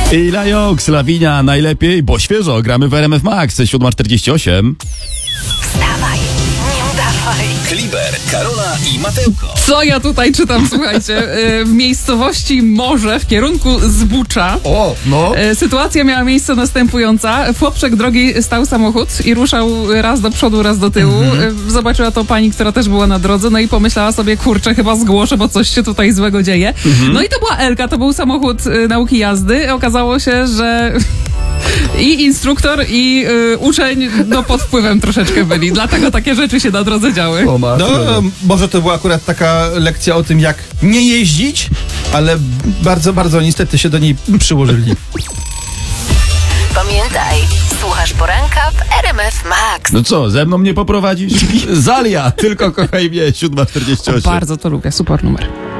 I Lajoks, Lawinia, najlepiej, bo świeżo, gramy w RMF Max, 7:48. Wstawaj, nie udawaj. Kliber, Karola i Matełko. Co ja tutaj czytam, słuchajcie? W miejscowości Morze w kierunku Zbucza. O, no. Sytuacja miała miejsce następująca. W poprzek drogi stał samochód i ruszał raz do przodu, raz do tyłu. Zobaczyła to pani, która też była na drodze, no i pomyślała sobie, kurczę, chyba zgłoszę, bo coś się tutaj złego dzieje. No i to była Elka, to był samochód nauki jazdy. Okazało się, że i instruktor, i uczeń pod wpływem troszeczkę byli. Dlatego takie rzeczy się na drodze działy. O, No, może to była akurat taka lekcja o tym, jak nie jeździć, ale bardzo, bardzo niestety się do niej przyłożyli. Pamiętaj, słuchasz poranka w RMF Max. No co, ze mną nie poprowadzisz? Zalia, tylko kochaj mnie, 7:48. Bardzo to lubię, super numer.